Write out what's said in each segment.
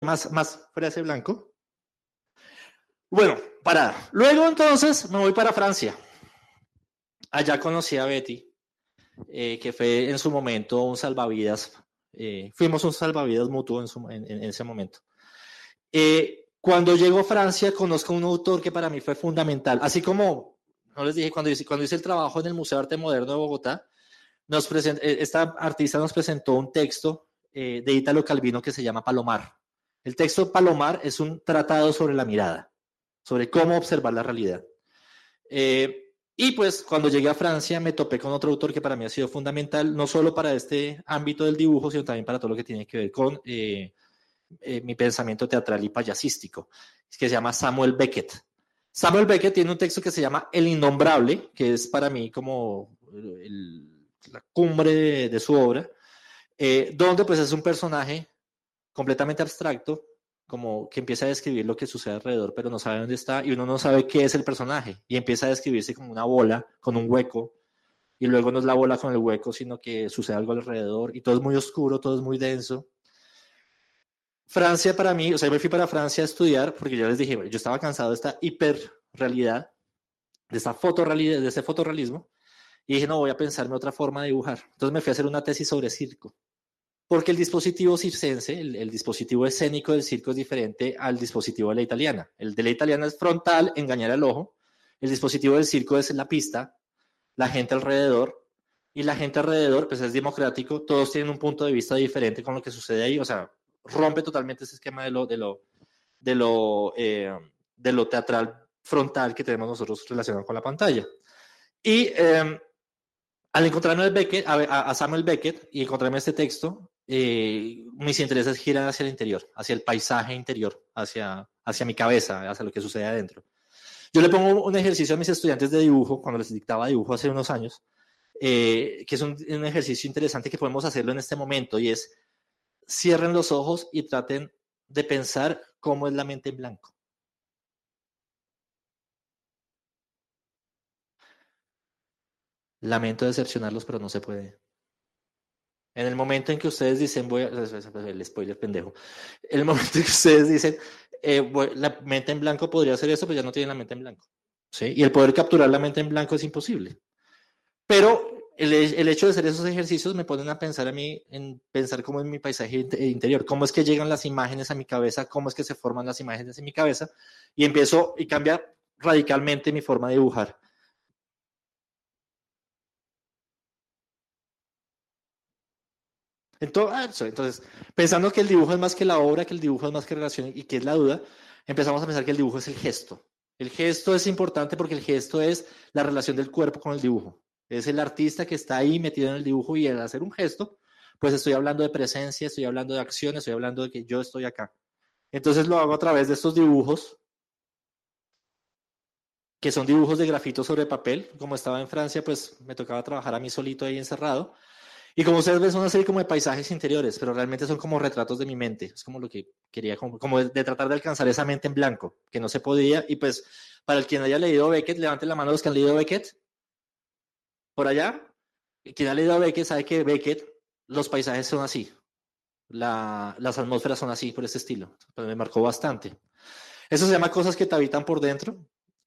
más frase blanco. Bueno, luego entonces me voy para Francia. Allá conocí a Betty, que fue en su momento un salvavidas. Fuimos un salvavidas mutuo en ese momento. Cuando llego a Francia, conozco a un autor que para mí fue fundamental. Así como, no les dije, cuando hice el trabajo en el Museo de Arte Moderno de Bogotá, esta artista nos presentó un texto de Italo Calvino que se llama Palomar. El texto Palomar es un tratado sobre la mirada, sobre cómo observar la realidad. Y pues cuando llegué a Francia me topé con otro autor que para mí ha sido fundamental, no solo para este ámbito del dibujo, sino también para todo lo que tiene que ver con mi pensamiento teatral y payasístico, que se llama Samuel Beckett. Samuel Beckett tiene un texto que se llama El Innombrable, que es para mí como la cumbre de su obra, donde pues es un personaje completamente abstracto, como que empieza a describir lo que sucede alrededor, pero no sabe dónde está, y uno no sabe qué es el personaje, y empieza a describirse como una bola con un hueco, y luego no es la bola con el hueco, sino que sucede algo alrededor, y todo es muy oscuro, todo es muy denso. Francia para mí, o sea, yo me fui para Francia a estudiar, porque ya les dije, yo estaba cansado de esta hiperrealidad, de esta fotorrealidad, de ese fotorrealismo, y dije, no, voy a pensarme otra forma de dibujar. Entonces me fui a hacer una tesis sobre circo. Porque el dispositivo circense, el dispositivo escénico del circo es diferente al dispositivo de la italiana. El de la italiana es frontal, engañar al ojo. El dispositivo del circo es la pista, la gente alrededor. Y la gente alrededor, pues es democrático. Todos tienen un punto de vista diferente con lo que sucede ahí. O sea, rompe totalmente ese esquema de lo teatral frontal que tenemos nosotros relacionado con la pantalla. Y al encontrarme a Samuel Beckett y encontrarme este texto, mis intereses giran hacia el interior, hacia el paisaje interior, hacia mi cabeza, hacia lo que sucede adentro. Yo le pongo un ejercicio a mis estudiantes de dibujo, cuando les dictaba dibujo hace unos años, que es un ejercicio interesante que podemos hacerlo en este momento, y es cierren los ojos y traten de pensar cómo es la mente en blanco. Lamento decepcionarlos, pero no se puede. En el momento en que ustedes dicen, el spoiler pendejo, en el momento en que ustedes dicen, la mente en blanco podría ser eso, pues ya no tienen la mente en blanco. ¿Sí? Y el poder capturar la mente en blanco es imposible. Pero el hecho de hacer esos ejercicios me ponen a pensar a mí, en pensar cómo es mi paisaje interior, cómo es que llegan las imágenes a mi cabeza, cómo es que se forman las imágenes en mi cabeza, y cambia radicalmente mi forma de dibujar. Entonces, pensando que el dibujo es más que la obra, que el dibujo es más que relación y que es la duda, empezamos a pensar que el dibujo es el gesto. El gesto es importante porque el gesto es la relación del cuerpo con el dibujo. Es el artista que está ahí metido en el dibujo, y al hacer un gesto, pues estoy hablando de presencia, estoy hablando de acción, estoy hablando de que yo estoy acá. Entonces lo hago a través de estos dibujos, que son dibujos de grafito sobre papel. Como estaba en Francia, pues me tocaba trabajar a mí solito ahí encerrado. Y como ustedes ven, son una serie como de paisajes interiores, pero realmente son como retratos de mi mente. Es como lo que quería, como de tratar de alcanzar esa mente en blanco, que no se podía. Y pues, para el quien haya leído Beckett, levanten la mano los que han leído Beckett. Por allá, quien ha leído a Beckett sabe que Beckett, los paisajes son así. Las atmósferas son así, por este estilo. Pues me marcó bastante. Eso se llama cosas que te habitan por dentro.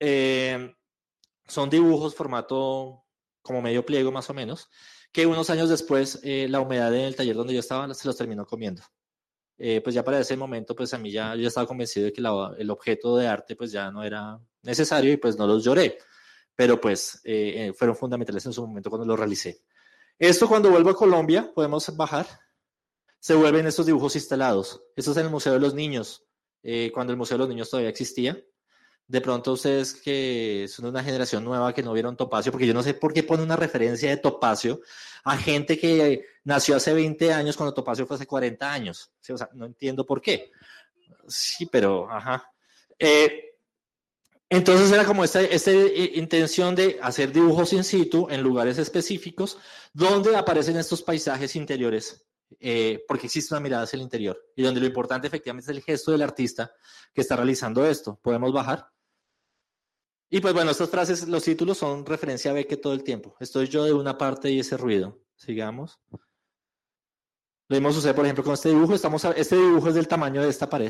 Son dibujos formato como medio pliego más o menos, que unos años después la humedad en el taller donde yo estaba se los terminó comiendo. Pues ya para ese momento, pues a mí yo ya estaba convencido de que el objeto de arte pues ya no era necesario, y pues no los lloré, pero pues fueron fundamentales en su momento cuando los realicé. Esto, cuando vuelvo a Colombia, podemos bajar, se vuelven estos dibujos instalados. Esto es en el Museo de los Niños, cuando el Museo de los Niños todavía existía. De pronto ustedes, que son una generación nueva que no vieron Topacio, porque yo no sé por qué pone una referencia de Topacio a gente que nació hace 20 años cuando Topacio fue hace 40 años. ¿Sí? O sea, no entiendo por qué. Sí, pero, ajá. Entonces era como esta intención de hacer dibujos in situ en lugares específicos donde aparecen estos paisajes interiores, porque existe una mirada hacia el interior, y donde lo importante efectivamente es el gesto del artista que está realizando esto. ¿Podemos bajar? Y pues bueno, estas frases, los títulos son referencia a Beckett todo el tiempo. Estoy yo de una parte y ese ruido. Sigamos. Lo mismo sucede, por ejemplo, con este dibujo. Este dibujo es del tamaño de esta pared.